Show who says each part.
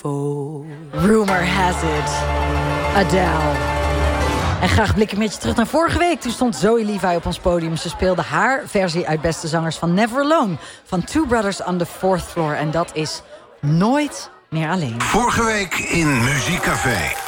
Speaker 1: Rumor has it. Adele. En graag blik ik met je terug naar vorige week. Toen stond Zoe Levi op ons podium. Ze speelde haar versie uit Beste Zangers van Never Alone. Van Two Brothers on the Fourth Floor. En dat is Nooit meer alleen.
Speaker 2: Vorige week in Muziekcafé.